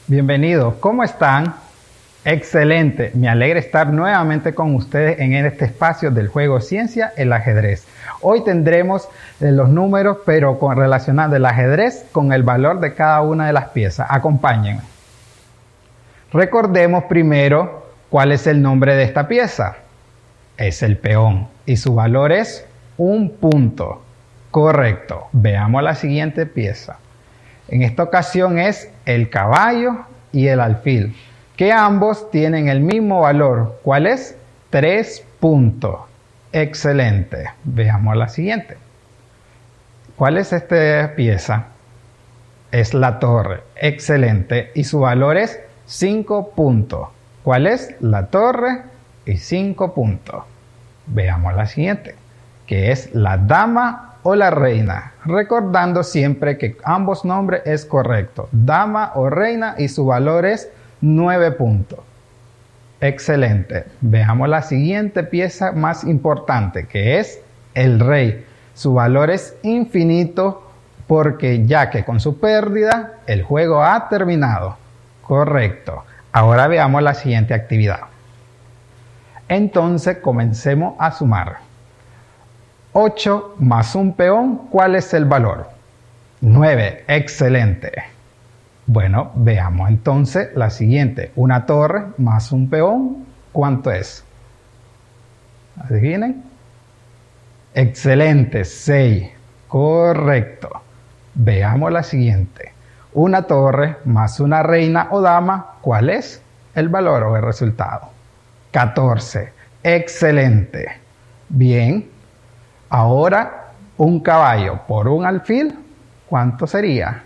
Bienvenidos, ¿cómo están? Excelente, me alegra estar nuevamente con ustedes en este espacio del juego Ciencia, el ajedrez. Hoy tendremos los números, pero relacionando el ajedrez con el valor de cada una de las piezas. Acompáñenme. Recordemos primero cuál es el nombre de esta pieza. Es el peón y su valor es 1 punto. Correcto, veamos la siguiente pieza. En esta ocasión es el caballo y el alfil, que ambos tienen el mismo valor. ¿Cuál es? 3 puntos. Excelente. Veamos la siguiente. ¿Cuál es esta pieza? Es la torre. Excelente. Y su valor es 5 puntos. ¿Cuál es? La torre y 5 puntos. Veamos la siguiente, que es la dama o la reina, recordando siempre que ambos nombres es correcto, dama o reina, y su valor es 9 puntos. Excelente. Veamos la siguiente pieza más importante, que es el rey. Su valor es infinito porque ya que con su pérdida el juego ha terminado. Correcto. Ahora veamos la siguiente actividad. Entonces comencemos a sumar. 8 más un peón, ¿cuál es el valor? 9, excelente. Bueno, veamos entonces la siguiente. Una torre más un peón, ¿cuánto es? ¿Adivinen? Excelente, 6. Correcto. Veamos la siguiente. Una torre más una reina o dama, ¿cuál es el valor o el resultado? 14. Excelente. Bien. Ahora, un caballo por un alfil, ¿cuánto sería?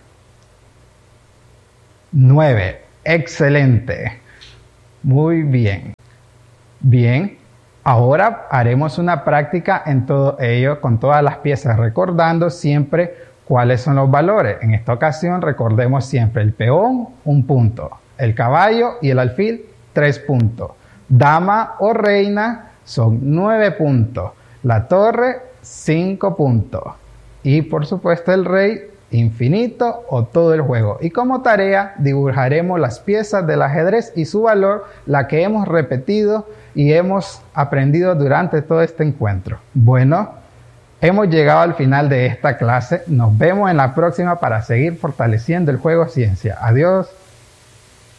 9. Excelente. Muy bien. Bien. Ahora haremos una práctica en todo ello con todas las piezas, recordando siempre cuáles son los valores. En esta ocasión recordemos siempre el peón, 1 punto. El caballo y el alfil, 3 puntos. Dama o reina son 9 puntos. La torre, 5 puntos. Y por supuesto el rey, infinito o todo el juego. Y como tarea dibujaremos las piezas del ajedrez y su valor, la que hemos repetido y hemos aprendido durante todo este encuentro. Bueno, hemos llegado al final de esta clase. Nos vemos en la próxima para seguir fortaleciendo el juego Ciencia. Adiós.